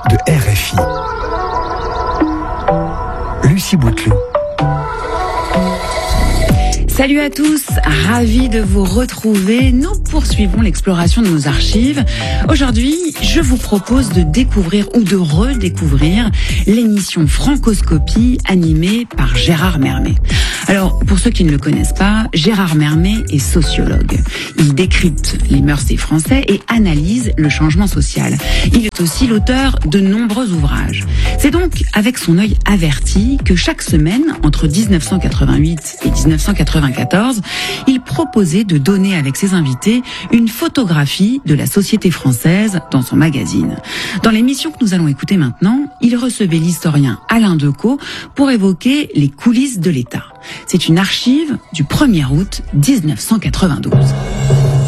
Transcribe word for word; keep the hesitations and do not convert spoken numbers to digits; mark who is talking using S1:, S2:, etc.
S1: de R F I. Lucie Bouteloup.
S2: Salut à tous, ravi de vous retrouver. Nous poursuivons l'exploration de nos archives. Aujourd'hui, je vous propose de découvrir ou de redécouvrir l'émission Francoscopie animée par Gérard Mermet. Alors, pour ceux qui ne le connaissent pas, Gérard Mermet est sociologue. Il décrypte les mœurs des Français et analyse le changement social. Il est aussi l'auteur de nombreux ouvrages. C'est donc avec son œil averti que chaque semaine, entre dix-neuf cent quatre-vingt-huit et dix-neuf cent quatre-vingt-quatorze, il proposait de donner avec ses invités une photographie de la société française dans son magazine. Dans l'émission que nous allons écouter maintenant, il recevait l'historien Alain Decaux pour évoquer les coulisses de l'État. C'est une archive du premier août mille neuf cent quatre-vingt-douze.